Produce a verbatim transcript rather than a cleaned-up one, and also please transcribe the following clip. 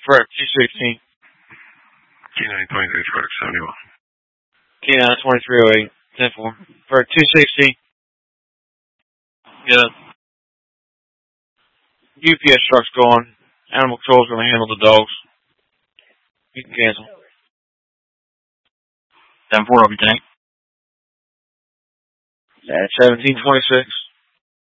for two sixteen. K nine twenty-three, Spark seventy-one. K nine twenty-three oh eight, ten four. For two sixteen. Yeah. U P S truck's going. Animal control's going to handle the dogs. You can cancel. ten four, I'll be tank. At seventeen twenty-six.